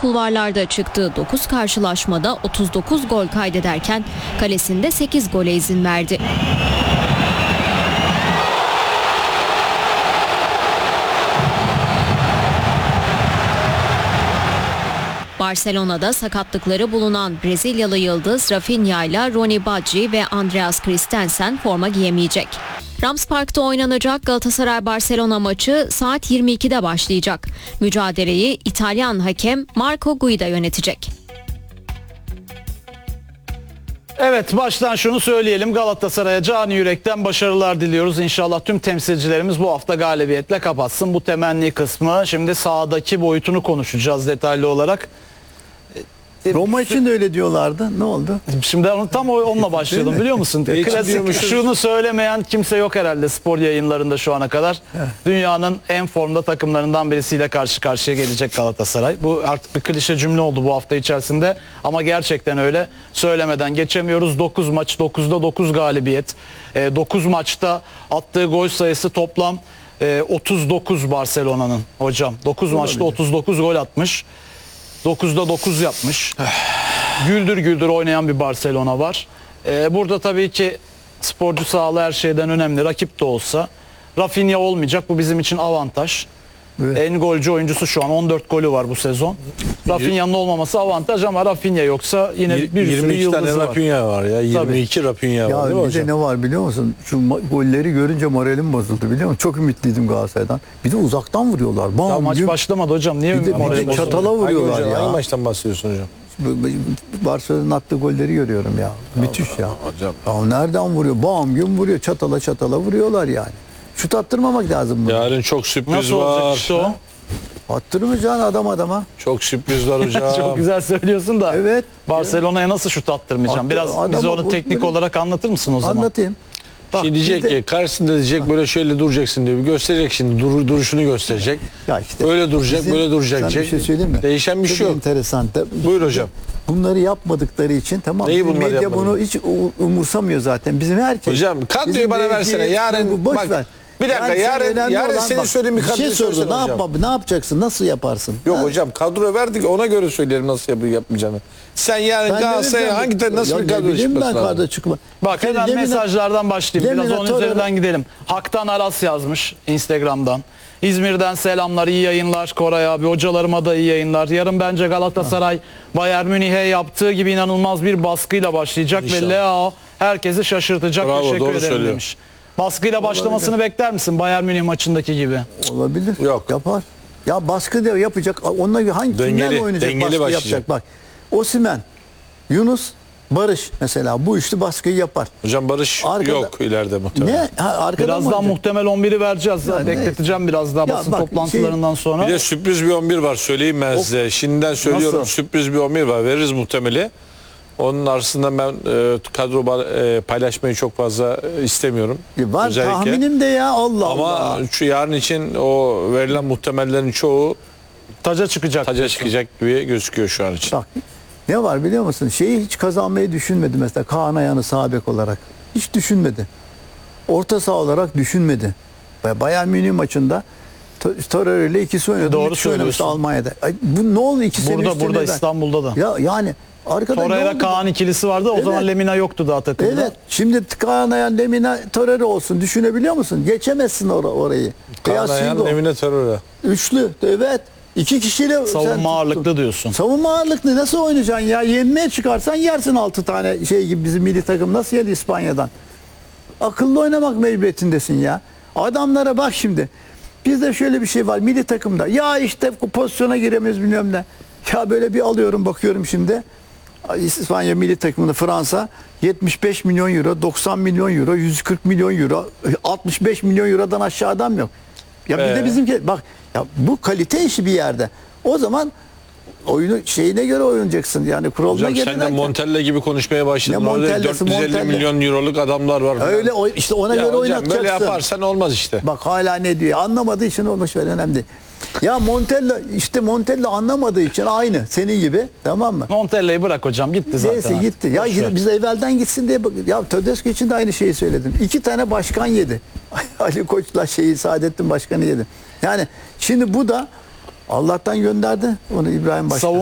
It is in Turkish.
kulvarlarda çıktığı 9 karşılaşmada 39 gol kaydederken kalesinde 8 gole izin verdi. Barcelona'da sakatlıkları bulunan Brezilyalı yıldız Rafinha ile Ronny Badji ve Andreas Christensen forma giyemeyecek. Rams Park'ta oynanacak Galatasaray-Barcelona maçı saat 22'de başlayacak. Mücadeleyi İtalyan hakem Marco Guida yönetecek. Evet, baştan şunu söyleyelim. Galatasaray'a canı yürekten başarılar diliyoruz. İnşallah tüm temsilcilerimiz bu hafta galibiyetle kapatsın bu temenni kısmı. Şimdi sahadaki boyutunu konuşacağız detaylı olarak. Roma için de öyle diyorlardı. Ne oldu? Şimdi tam onunla başlayalım, biliyor musun? Klasik, şunu söylemeyen kimse yok herhalde spor yayınlarında şu ana kadar. Dünyanın en formda takımlarından birisiyle karşı karşıya gelecek Galatasaray. Bu artık bir klişe cümle oldu bu hafta içerisinde. Ama gerçekten öyle. Söylemeden geçemiyoruz. 9 maç, 9'da 9 galibiyet. 9 maçta attığı gol sayısı toplam 39 Barcelona'nın hocam. 9 maçta 39 gol atmış. 9'da 9 yapmış. Güldür güldür oynayan bir Barcelona var. Burada tabii ki sporcu sağlığı her şeyden önemli. Rakip de olsa Rafinha olmayacak. Bu bizim için avantaj. Evet. En golcü oyuncusu şu an 14 golü var bu sezon. Rafinha'nın olmaması avantaj ama Rafinha yoksa yine bir sürü 22 yıldızı tane var. Rafinha var ya. 22 Tabii. Rafinha Ya var değil mi bir hocam? de ne var biliyor musun? Şu golleri görünce moralim bozuldu biliyor musun? Çok ümitliydim Galatasaray'dan. Bir de uzaktan vuruyorlar. Ya Bam, maç başlamadı hocam. Niye bir de moralim bozuldu? çatala vuruyorlar Hangi, ya. hangi maçtan bahsediyorsun hocam? Barcelona'nın attığı golleri görüyorum ya. Müthiş ya. Hocam. Ya nereden vuruyor? Bam gün vuruyor. Çatala vuruyorlar yani. Şut attırmamak lazım bunu. Yarın çok sürpriz Nasıl olacak var. işte o? Attırmayacaksın adam adama. Çok sürpriz var hocam. Çok güzel söylüyorsun da. Evet. Barcelona'ya nasıl şut attırmayacağım? Biraz Adama bize onu bu- teknik olarak anlatır mısın o zaman? Anlatayım. Bak, Şimdi diyecek bizde- ki karşısında diyecek böyle şöyle duracaksın diyor. Bir gösterecek şimdi duruşunu gösterecek. Ya işte Öyle duracak, bizim- böyle duracak. Sana bir şey söyleyeyim mi? Değişen bir Çok şey yok. enteresan. Buyur hocam. Bunları yapmadıkları için tamam. Neyi Bizim bunlar medya yapmadı? bunu hiç umursamıyor zaten. Bizim herkes. Hocam kadroyu bizim bana medya- versene. Yarın boş bak. ver. Bir dakika Yani sen önemli yarın olan senin bak, söylediğin bir bir şey kadroyu sordu. söylesene hocam. Ne yapacaksın? Nasıl yaparsın? Yok hocam kadro verdik ona göre söyleyelim nasıl yapmayacağını. Sen yarın Galatasaray'a nasıl bir kadro çıkmasın çıkması lazım? kadro çıkma. Bak hemen mesajlardan başlayayım. Biraz onun üzerinden gidelim. Haktan Aras yazmış Instagram'dan. İzmir'den selamlar, iyi yayınlar Koray abi. Hocalarıma da iyi yayınlar. Yarın bence Galatasaray Bayern Münih'e yaptığı gibi inanılmaz bir baskıyla başlayacak ve İnşallah. Leo herkesi şaşırtacak. Bravo, Teşekkür doğru ederim söylüyor. demiş. Baskıyla başlamasını bekler misin Bayern Münih maçındaki gibi? Olabilir. Yok. Yapar. Ya baskı da yapacak. Onunla hangi Dengeli, kimlerle oynayacak dengeli baskı başlayacak. yapacak? Bak. Osimhen, Yunus, Barış mesela bu üçlü baskıyı yapar. Hocam Barış Arkada- yok ileride muhtemelen. Ne? Arkadan Birazdan mı oynayacak? muhtemel 11'i vereceğiz. Ya Bekleteceğim biraz daha Ya basın bak, toplantılarından sonra. Bir de sürpriz bir 11 var söyleyeyim ben size. Şimdiden söylüyorum Nasıl? sürpriz bir 11 var. Veririz muhtemeli. Onun arasında ben kadro paylaşmayı çok fazla istemiyorum. Var Özellikle. tahminim de ya Allah Ama Allah. şu yarın için o verilen muhtemellerin çoğu Taca çıkacak. taca çıkacak gibi gözüküyor şu an için. Bak ne var biliyor musun? Şeyi hiç kazanmayı düşünmedi mesela Kaan Ayhan'ı sağ bek olarak. Hiç düşünmedi. Orta saha olarak düşünmedi. Bayern Münih maçında Torreira ile ikisi oynadı. Doğru Müthiş oynamıştı söylüyorsun. Almanya'da. Ay, bu ne oldu 2 sene üç Burada seneden? İstanbul'da da. Ya yani arkada ne Torreira oldu? Kaan ikilisi vardı. O Evet. zaman Lemina yoktu daha takımda. Evet. Şimdi Kaan Ayhan, Lemina, Torreira olsun. Düşünebiliyor musun? Geçemezsin orayı. Veya Kaan Ayhan, Singo. Emine Terör'e. Üçlü. Evet. 2 kişiyle sen Savunma tuttun. ağırlıklı diyorsun. Savunma ağırlıklı nasıl oynayacaksın ya? Yenmeye çıkarsan yersin 6 tane şey gibi bizim milli takım nasıl yedi İspanya'dan? Akıllı oynamak mecburiyetindesin ya. Adamlara bak şimdi. Bizde şöyle bir şey var milli takımda. Ya işte pozisyona giremiyoruz bilmem ne. Ya böyle bir alıyorum bakıyorum şimdi. İspanya milli takımında Fransa 75 milyon euro, 90 milyon euro, 140 milyon euro, 65 milyon eurodan aşağı adam yok. Ya bir de bizimki bak ya bu kalite işi bir yerde. O zaman oyunu şeyine göre oynayacaksın yani kuralına Hocam göre. sen de derken. Montella gibi konuşmaya başladın. Ne Orada Montella'sı, 450 Montella. milyon euroluk adamlar var. falan. Öyle işte ona Ya göre hocam oynatacaksın. böyle yaparsan olmaz işte. Bak hala ne diyor? Anlamadığı için olmuş ver önemli değil. Ya Montella anlamadığı için aynı senin gibi tamam mı? Montella'yı bırak hocam gitti zaten. Neyse artık. gitti. Ya Boş ver. biz evvelden gitsin diye ya Tedesco için de aynı şeyi söyledim. 2 tane başkan yedi. Ali Koç'la Saadettin Başkan'ı yedi. Yani şimdi bu da Allah'tan gönderdi onu İbrahim Başkan.